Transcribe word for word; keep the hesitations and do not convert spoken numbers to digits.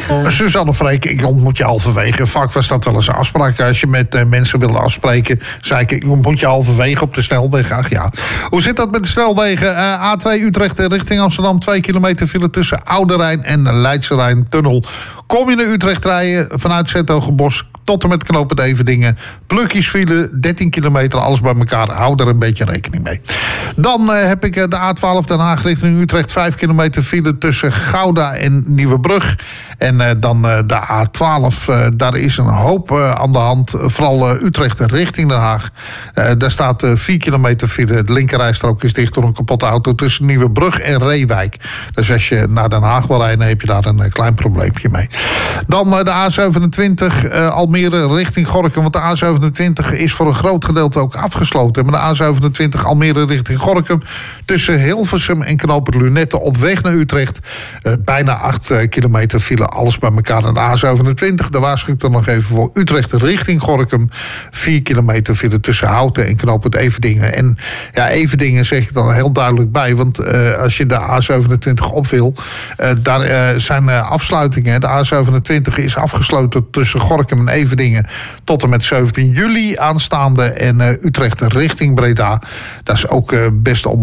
snelwegen? Suzanne Freek, ik ontmoet je halverwege. Vaak was dat wel eens een afspraak. Als je met uh, mensen wilde afspreken, zei ik, ik ontmoet je halverwege op de snelweg. Ach ja. Hoe zit dat met de snelwegen? Uh, A twee Utrecht richting Amsterdam. Twee kilometer file tussen Oude Rijn en Leidse Rijn Tunnel. Kom je naar Utrecht rijden vanuit 's-Hertogenbosch tot en met knooppunt Everdingen. Plukjes file, dertien kilometer, alles bij elkaar. Hou er een beetje rekening mee. Dan uh, heb ik uh, de A twaalf Den Haag richting Utrecht. vijf kilometer file tussen Gouda en Nieuwebrug. En uh, dan uh, de A twaalf, uh, daar is een hoop uh, aan de hand. Vooral uh, Utrecht richting Den Haag. Uh, daar staat uh, vier kilometer file. De linkerrijstrook is dicht door een kapotte auto tussen Nieuwebrug en Reewijk. Dus als je naar Den Haag wil rijden, heb je daar een uh, klein probleempje mee. Dan uh, de A zevenentwintig, uh, Almere richting Gorinchem. Want de A zevenentwintig is voor een groot gedeelte ook afgesloten. Maar de A zevenentwintig Almere richting Gorinchem. Tussen Hilversum en knooppunt Lunette op weg naar Utrecht. Uh, bijna acht uh, kilometer file. Alles bij elkaar aan de A zevenentwintig. Daar waarschuw ik dan nog even voor Utrecht richting Gorinchem. vier kilometer file tussen Houten en knooppunt Everdingen. En ja, Everdingen zeg ik dan heel duidelijk bij. Want uh, als je de A zevenentwintig op wil, uh, daar uh, zijn uh, afsluitingen. De A zevenentwintig is afgesloten tussen Gorinchem en Everdingen tot en met zeventien juli aanstaande. En uh, Utrecht richting Breda. Dat is ook uh, best om